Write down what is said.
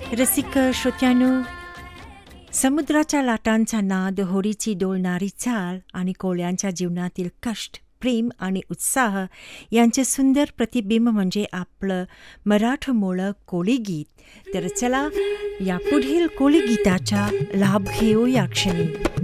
रसिक श्रोत्यांनो, समुद्राच्या लाटांचा नाद, होडीची डोलणारी चाल आणि कोळ्यांच्या जीवनातील कष्ट, प्रेम आणि उत्साह यांचे सुंदर प्रतिबिंब म्हणजे आपलं मराठमोळं कोळी गीत. तर चला या पुढील कोळी गीताचा लाभ घेऊ या क्षणी.